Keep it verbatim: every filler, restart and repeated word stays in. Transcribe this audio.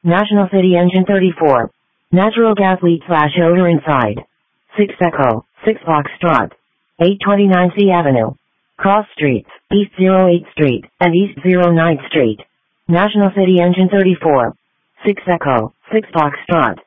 National City Engine thirty-four. Natural gas leak flash odor inside. six Echo, six Foxtrot. eight twenty-nine C Avenue. Cross Streets, East oh eighth Street, and East oh ninth Street. National City Engine thirty-four. six Echo, six Foxtrot.